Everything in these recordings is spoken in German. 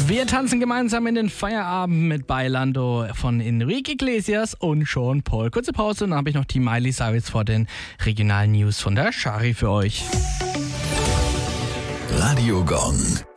Wir tanzen gemeinsam in den Feierabend mit Bailando von Enrique Iglesias und Sean Paul. Kurze Pause und dann habe ich noch die Miley Cyrus vor den regionalen News von der Shari für euch. Radio Gong.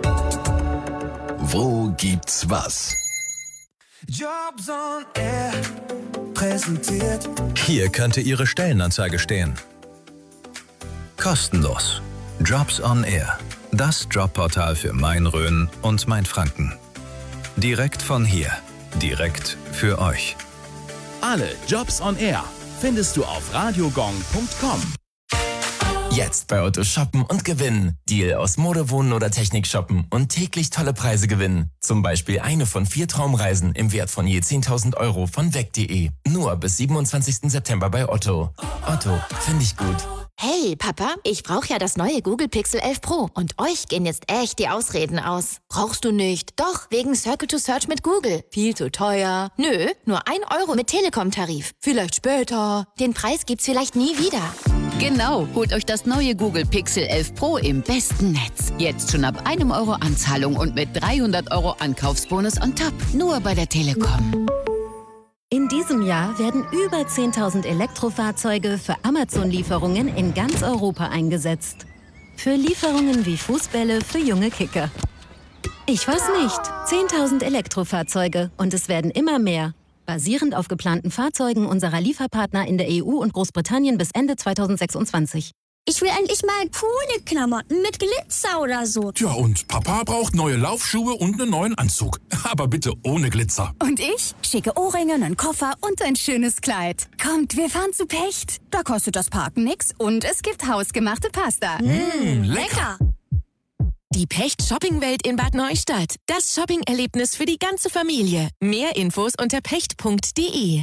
Wo gibt's was? Jobs on Air präsentiert. Hier könnte Ihre Stellenanzeige stehen. Kostenlos. Jobs on Air. Das Jobportal für Main-Rhön und Mainfranken. Direkt von hier. Direkt für euch. Alle Jobs on Air findest du auf radiogong.com. Jetzt bei Otto shoppen und gewinnen. Deal aus Mode, Wohnen oder Technik shoppen und täglich tolle Preise gewinnen. Zum Beispiel eine von 4 Traumreisen im Wert von je 10.000 € von weg.de. Nur bis 27. September bei Otto. Otto, finde ich gut. Hey, Papa, ich brauche ja das neue Google Pixel 11 Pro. Und euch gehen jetzt echt die Ausreden aus. Brauchst du nicht? Doch, wegen Circle to Search mit Google. Viel zu teuer. Nö, nur 1 € mit Telekom-Tarif. Vielleicht später. Den Preis gibt's vielleicht nie wieder. Genau, holt euch das neue Google Pixel 11 Pro im besten Netz. Jetzt schon ab 1 € Anzahlung und mit 300 € Ankaufsbonus on top. Nur bei der Telekom. In diesem Jahr werden über 10.000 Elektrofahrzeuge für Amazon-Lieferungen in ganz Europa eingesetzt. Für Lieferungen wie Fußbälle für junge Kicker. Ich weiß nicht, 10.000 Elektrofahrzeuge und es werden immer mehr. Basierend auf geplanten Fahrzeugen unserer Lieferpartner in der EU und Großbritannien bis Ende 2026. Ich will endlich mal coole Klamotten mit Glitzer oder so. Tja, und Papa braucht neue Laufschuhe und einen neuen Anzug. Aber bitte ohne Glitzer. Und ich? Schicke Ohrringe, einen Koffer und ein schönes Kleid. Kommt, wir fahren zu Pecht. Da kostet das Parken nix und es gibt hausgemachte Pasta. Lecker. Die Pecht-Shopping-Welt in Bad Neustadt. Das Shopping-Erlebnis für die ganze Familie. Mehr Infos unter pecht.de.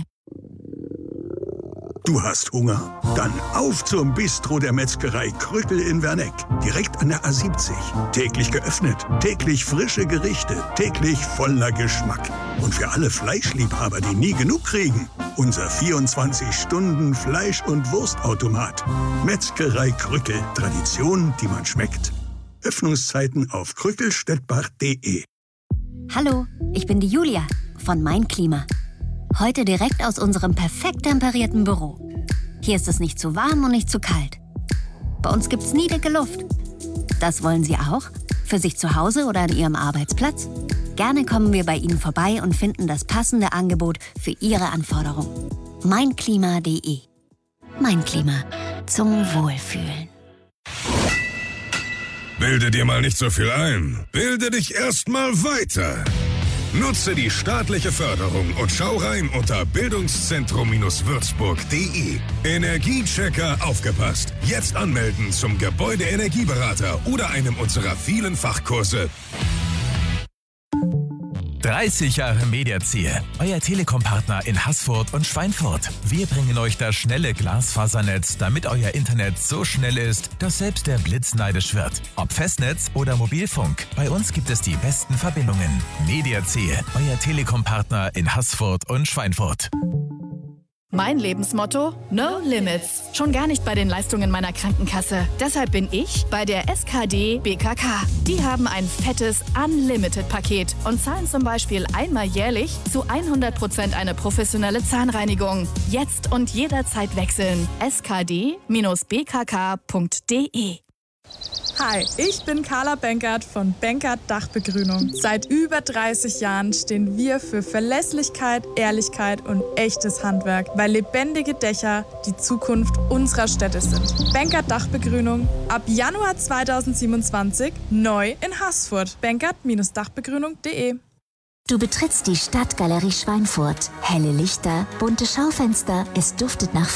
Du hast Hunger? Dann auf zum Bistro der Metzgerei Krückel in Werneck. Direkt an der A70. Täglich geöffnet, täglich frische Gerichte, täglich voller Geschmack. Und für alle Fleischliebhaber, die nie genug kriegen, unser 24-Stunden-Fleisch- und Wurstautomat. Metzgerei Krückel. Tradition, die man schmeckt. Öffnungszeiten auf krückelstedt-bach.de. Hallo, ich bin die Julia von Mein Klima. Heute direkt aus unserem perfekt temperierten Büro. Hier ist es nicht zu warm und nicht zu kalt. Bei uns gibt's nie dicke Luft. Das wollen Sie auch? Für sich zu Hause oder an Ihrem Arbeitsplatz? Gerne kommen wir bei Ihnen vorbei und finden das passende Angebot für Ihre Anforderungen. Meinklima.de. Mein Klima. Zum Wohlfühlen. Bilde dir mal nicht so viel ein. Bilde dich erst mal weiter. Nutze die staatliche Förderung und schau rein unter bildungszentrum-würzburg.de. Energiechecker aufgepasst. Jetzt anmelden zum Gebäudeenergieberater oder einem unserer vielen Fachkurse. 30 Jahre Mediaziel, euer Telekom-Partner in Haßfurt und Schweinfurt. Wir bringen euch das schnelle Glasfasernetz, damit euer Internet so schnell ist, dass selbst der Blitz neidisch wird. Ob Festnetz oder Mobilfunk, bei uns gibt es die besten Verbindungen. Mediaziel, euer Telekom-Partner in Haßfurt und Schweinfurt. Mein Lebensmotto? No Limits. Schon gar nicht bei den Leistungen meiner Krankenkasse. Deshalb bin ich bei der SKD BKK. Die haben ein fettes Unlimited-Paket und zahlen zum Beispiel einmal jährlich zu 100% eine professionelle Zahnreinigung. Jetzt und jederzeit wechseln. skd-bkk.de. Hi, ich bin Carla Benkert von Benkert Dachbegrünung. Seit über 30 Jahren stehen wir für Verlässlichkeit, Ehrlichkeit und echtes Handwerk, weil lebendige Dächer die Zukunft unserer Städte sind. Benkert Dachbegrünung ab Januar 2027 neu in Haßfurt. Benkert-dachbegrünung.de. Du betrittst die Stadtgalerie Schweinfurt. Helle Lichter, bunte Schaufenster, es duftet nach